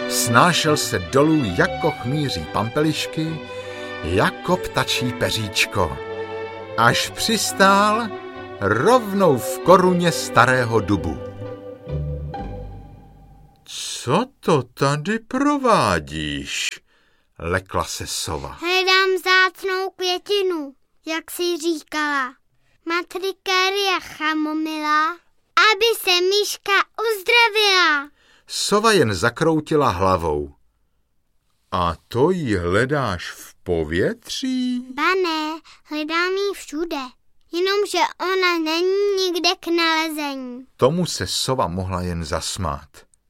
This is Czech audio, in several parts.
Snášel se dolů jako chmýří pampelišky, jako ptačí peříčko. Až přistál rovnou v koruně starého dubu. Co to tady provádíš? Lekla se sova. Hledám vzácnou květinu, jak jsi říkala. Matrikéria chamomila, aby se myška uzdravila. Sova jen zakroutila hlavou. A to ji hledáš v povětří? Ba ne, hledám ji všude. Jenomže ona není nikde k nalezení. Tomu se sova mohla jen zasmát.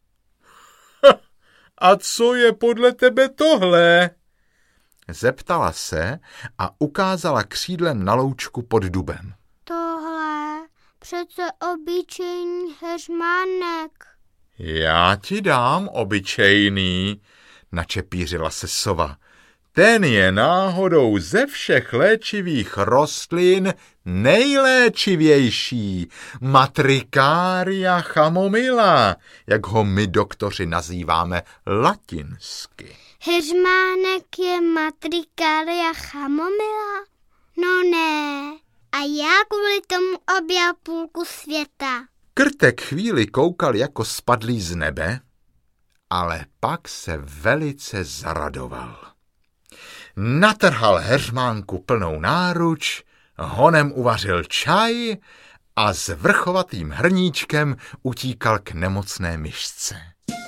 A co je podle tebe tohle? Zeptala se a ukázala křídlem na loučku pod dubem. Tohle přece obyčejný heřmánek. Já ti dám obyčejný, načepířila se sova. Ten je náhodou ze všech léčivých rostlin nejléčivější. Matrikária chamomila, jak ho my doktoři nazýváme latinsky. Heřmánek je Matrikéria chamomila? No ne. A já kvůli tomu objel půlku světa. Krtek chvíli koukal jako spadlý z nebe, ale pak se velice zaradoval. Natrhal heřmánku plnou náruč, honem uvařil čaj a s vrchovatým hrníčkem utíkal k nemocné myšce.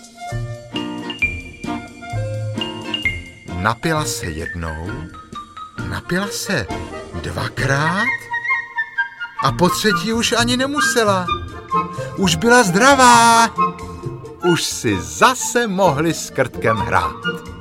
Napila se jednou, napila se dvakrát a po třetí už ani nemusela. Už byla zdravá, už si zase mohli s krtkem hrát.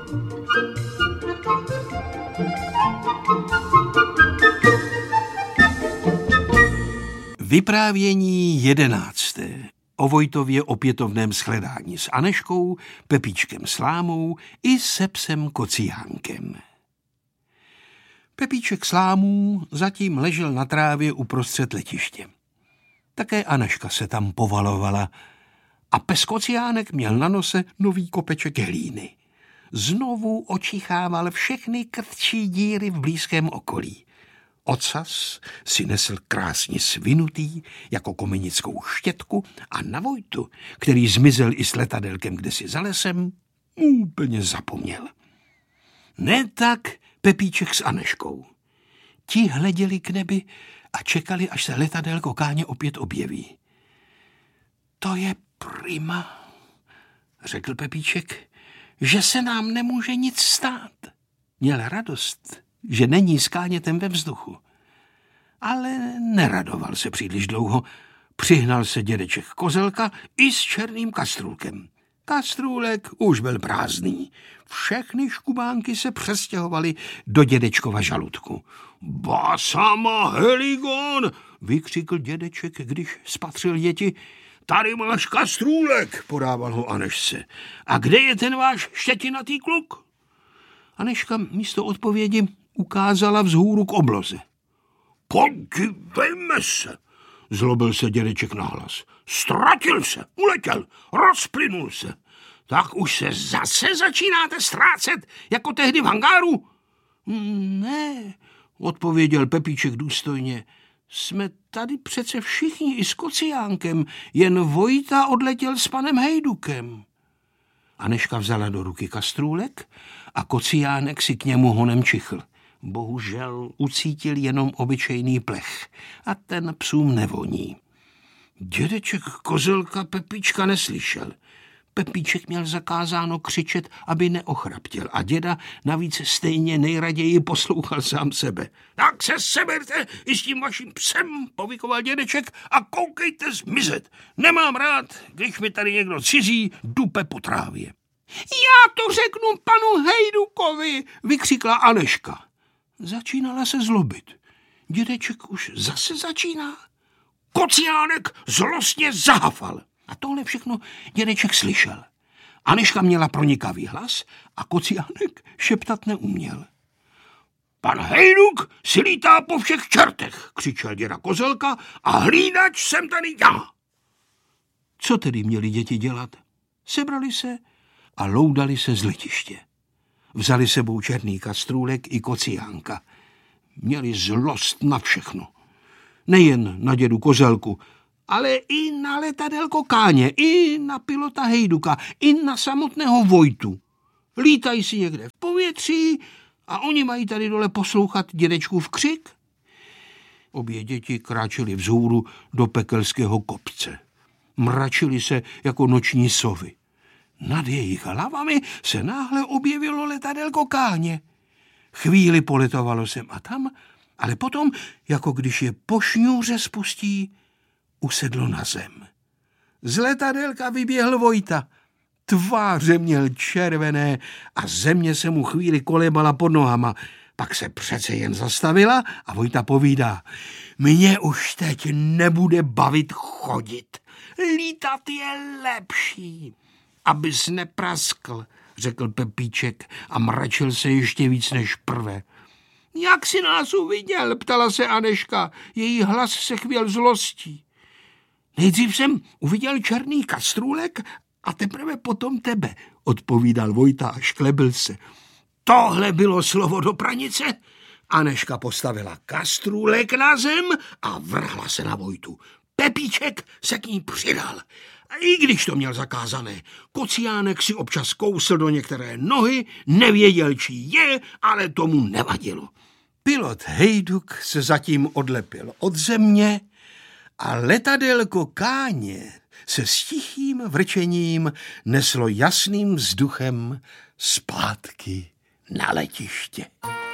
Vyprávění 11. O Vojtově opětovném shledání s Aneškou, Pepíčkem Slámou i se psem Kociánkem. Pepíček Slámů zatím ležel na trávě uprostřed letiště. Také Aneška se tam povalovala a pes Kociánek měl na nose nový kopeček hlíny. Znovu očichával všechny krtčí díry v blízkém okolí. Ocas si nesl krásně svinutý jako komenickou štětku a na Vojtu, který zmizel i s letadelkem kdesi za lesem, úplně zapomněl. Ne tak Pepíček s Aneškou. Ti hleděli k nebi a čekali, až se letadélko Káně opět objeví. To je prima, řekl Pepíček, že se nám nemůže nic stát. Měl radost, že není s Kánětem ve vzduchu. Ale neradoval se příliš dlouho. Přihnal se dědeček Kozelka i s černým kastrůlkem. Kastrůlek už byl prázdný. Všechny škubánky se přestěhovaly do dědečkova žaludku. Ba sama heligon, vykřikl dědeček, když spatřil děti. Tady máš kastrůlek, podával ho Anešce. A kde je ten váš štětinatý kluk? Aneška místo odpovědi ukázala vzhůru k obloze. Podívejme se, zlobil se dědeček nahlas. Ztratil se, uletěl, rozplynul se. Tak už se zase začínáte ztrácet, jako tehdy v hangáru? Ne, odpověděl Pepíček důstojně. Jsme tady přece všichni i s Kociánkem, jen Vojta odletěl s panem Hejdukem. Aneška vzala do ruky kastrůlek a Kociánek si k němu honem čichl. Bohužel ucítil jenom obyčejný plech a ten psům nevoní. Dědeček Kozelka Pepíčka neslyšel. Pepíček měl zakázáno křičet, aby neochraptěl a děda navíc stejně nejraději poslouchal sám sebe. Tak se seberte i s tím vaším psem, povykoval dědeček, a koukejte zmizet. Nemám rád, když mi tady někdo cizí dupe po trávě. Já to řeknu panu Hejdukovi, vykřikla Aneška. Začínala se zlobit. Dědeček už zase začíná. Kociánek zlostně zahafal. A tohle všechno dědeček slyšel. Aneška měla pronikavý hlas a Kociánek šeptat neuměl. Pan Hejduk si lítá po všech čertech, křičel děda Kozelka, a hlídač jsem tady já. Co tedy měli děti dělat? Sebrali se a loudali se z letiště. Vzali sebou černý kastrůlek i kociánka. Měli zlost na všechno. Nejen na dědu Kozelku, ale i na letadelko Káně, i na pilota Hejduka, i na samotného Vojtu. Lítají si někde v povětří a oni mají tady dole poslouchat dědečkův křik. Obě děti kráčely vzhůru do pekelského kopce. Mračily se jako noční sovy. Nad jejich hlavami se náhle objevilo letadelko Káně. Chvíli poletovalo sem a tam, ale potom, jako když je po šňůře spustí, usedlo na zem. Z letadelka vyběhl Vojta. Tváře měl červené a země se mu chvíli kolébala pod nohama. Pak se přece jen zastavila a Vojta povídá: Mě už teď nebude bavit chodit. Lítat je lepší. Abys nepraskl, řekl Pepíček a mračil se ještě víc než prve. Jak jsi nás uviděl, ptala se Aneška. Její hlas se chvěl zlostí. Nejdřív jsem uviděl černý kastrůlek a teprve potom tebe, odpovídal Vojta a šklebil se. Tohle bylo slovo do pranice? Aneška postavila kastrůlek na zem a vrhla se na Vojtu. Pepíček se k ní přidal. A i když to měl zakázané, Kociánek si občas kousl do některé nohy, nevěděl, čí je, ale tomu nevadilo. Pilot Hejduk se zatím odlepil od země a letadelko Káně se s tichým vrčením neslo jasným vzduchem zpátky na letiště.